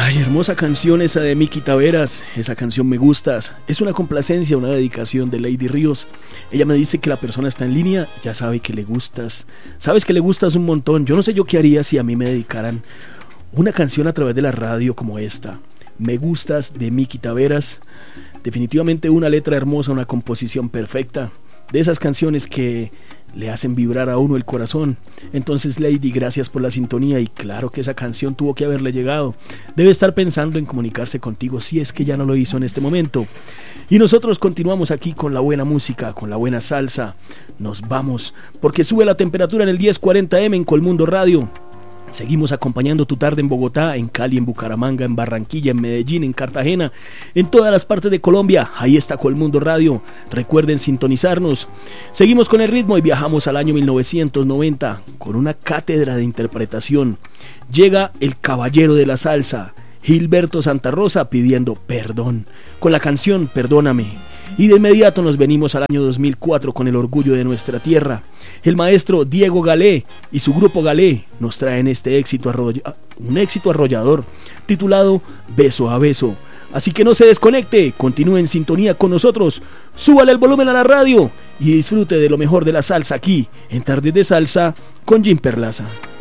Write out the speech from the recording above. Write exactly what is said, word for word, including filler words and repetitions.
Ay, hermosa canción esa de Miki Taveras, esa canción Me Gustas. Es una complacencia, una dedicación de Lady Ríos. Ella me dice que la persona está en línea, ya sabe que le gustas. Sabes que le gustas un montón. Yo no sé yo qué haría si a mí me dedicaran una canción a través de la radio como esta. Me Gustas de Miki Taveras. Definitivamente una letra hermosa, una composición perfecta. De esas canciones que le hacen vibrar a uno el corazón. Entonces, Lady, gracias por la sintonía, y claro que esa canción tuvo que haberle llegado. Debe estar pensando en comunicarse contigo si es que ya no lo hizo en este momento. Y nosotros continuamos aquí con la buena música, con la buena salsa. Nos vamos, porque sube la temperatura en el diez cuarenta eme en Colmundo Radio. Seguimos acompañando tu tarde en Bogotá, en Cali, en Bucaramanga, en Barranquilla, en Medellín, en Cartagena, en todas las partes de Colombia. Ahí está Colmundo Radio. Recuerden sintonizarnos. Seguimos con el ritmo y viajamos al año mil novecientos noventa con una cátedra de interpretación. Llega el caballero de la salsa, Gilberto Santa Rosa, pidiendo perdón con la canción Perdóname. Y de inmediato nos venimos al año dos mil cuatro con el orgullo de nuestra tierra. El maestro Diego Galé y su grupo Galé nos traen este éxito arrolla- un éxito arrollador titulado Beso a Beso. Así que no se desconecte, continúe en sintonía con nosotros, súbale el volumen a la radio y disfrute de lo mejor de la salsa aquí en Tardes de Salsa con Jim Perlaza.